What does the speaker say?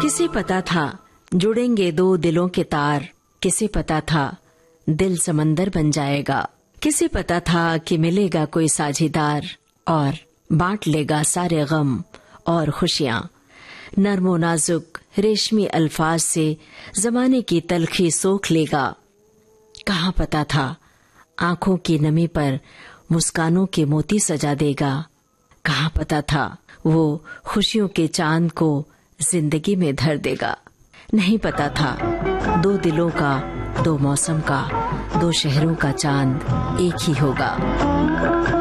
किसे पता था जुड़ेंगे दो दिलों के तार, किसे पता था दिल समंदर बन जाएगा, किसे पता था कि मिलेगा कोई साझीदार और बांट लेगा सारे गम और खुशियां। नर्मो नाजुक रेशमी अल्फाज से जमाने की तलखी सोख लेगा। कहाँ पता था आंखों की नमी पर मुस्कानों के मोती सजा देगा। कहाँ पता था वो खुशियों के चांद को जिंदगी में धर देगा। नहीं पता था दो दिलों का, दो मौसम का, दो शहरों का चांद एक ही होगा।